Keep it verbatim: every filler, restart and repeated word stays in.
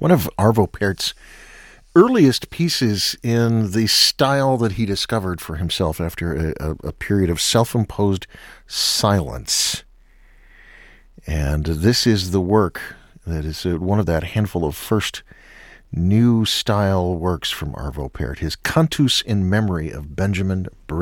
One of Arvo Pärt's earliest pieces in the style that he discovered for himself after a, a, a period of self-imposed silence. And this is the work that is uh, one of that handful of first new style works from Arvo Pärt, his Cantus in Memory of Benjamin Britten.